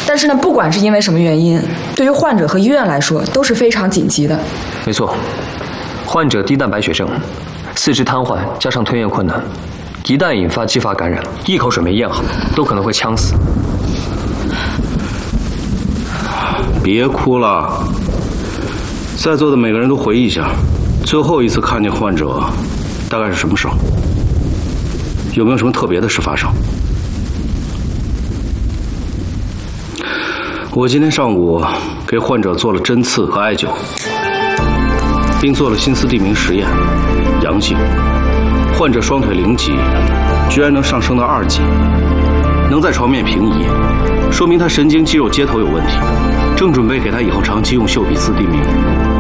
但是呢，不管是因为什么原因，对于患者和医院来说都是非常紧急的。 没错，患者低蛋白血症，四肢瘫痪，加上吞咽困难，一旦引发继发感染，一口水没咽好，都可能会呛死。 别哭了，在座的每个人都回忆一下，最后一次看见患者大概是什么时候？有没有什么特别的事发生？我今天上午给患者做了针刺和艾灸，并做了心思地名实验，阳性。患者双腿0级，居然能上升到2级，能在床面平移，说明他神经肌肉接头有问题。正准备给他以后长期用溴比斯地名。